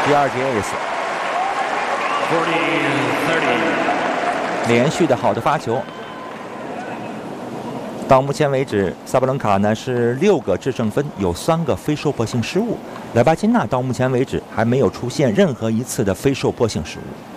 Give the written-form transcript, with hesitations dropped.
第二节 ace， 连续的好的发球。到目前为止，萨布伦卡呢是6个制胜分，有3个非受迫性失误。莱巴金纳到目前为止还没有出现任何一次的非受迫性失误。